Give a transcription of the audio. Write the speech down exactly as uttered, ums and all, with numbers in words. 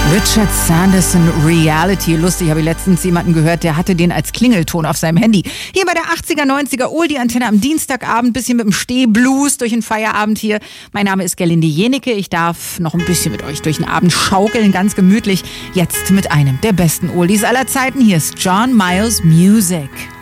Richard Sanderson, Reality. Lustig, habe ich letztens jemanden gehört, der hatte den als Klingelton auf seinem Handy. Hier bei der achtziger, neunziger Oldie-Antenne am Dienstagabend, bisschen mit dem Stehblues durch den Feierabend hier. Mein Name ist Gerlinde Jenecke. Ich darf noch ein bisschen mit euch durch den Abend schaukeln, ganz gemütlich. Jetzt mit einem der besten Oldies aller Zeiten. Hier ist John Miles Music.